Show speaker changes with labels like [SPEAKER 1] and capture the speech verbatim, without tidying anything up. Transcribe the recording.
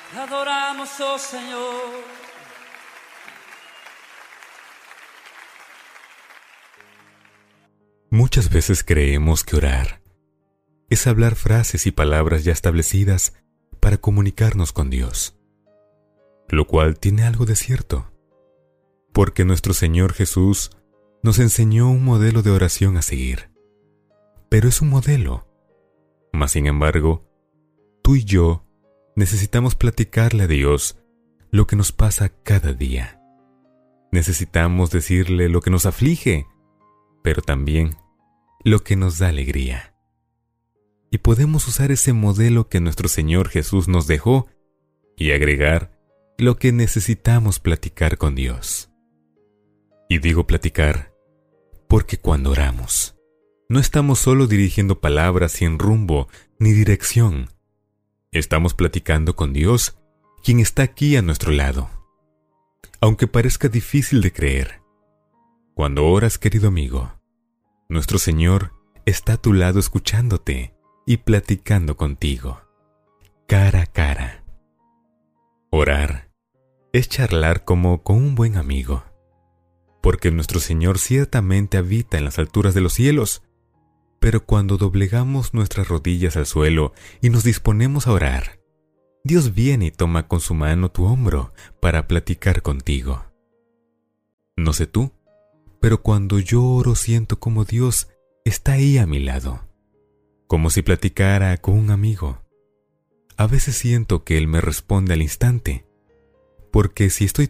[SPEAKER 1] Te adoramos, oh Señor.
[SPEAKER 2] Muchas veces creemos que orar es hablar frases y palabras ya establecidas para comunicarnos con Dios, lo cual tiene algo de cierto, porque nuestro Señor Jesús nos enseñó un modelo de oración a seguir. Pero es un modelo. Mas, sin embargo, tú y yo necesitamos platicarle a Dios lo que nos pasa cada día. Necesitamos decirle lo que nos aflige, pero también lo que nos da alegría. Y podemos usar ese modelo que nuestro Señor Jesús nos dejó y agregar lo que necesitamos platicar con Dios. Y digo platicar porque cuando oramos, no estamos solo dirigiendo palabras sin rumbo ni dirección. Estamos platicando con Dios, quien está aquí a nuestro lado. Aunque parezca difícil de creer, cuando oras, querido amigo, nuestro Señor está a tu lado escuchándote y platicando contigo, cara a cara. Orar es charlar como con un buen amigo, porque nuestro Señor ciertamente habita en las alturas de los cielos, pero cuando doblegamos nuestras rodillas al suelo y nos disponemos a orar, Dios viene y toma con su mano tu hombro para platicar contigo. No sé tú, pero cuando yo oro siento como Dios está ahí a mi lado, como si platicara con un amigo. A veces siento que Él me responde al instante, porque si estoy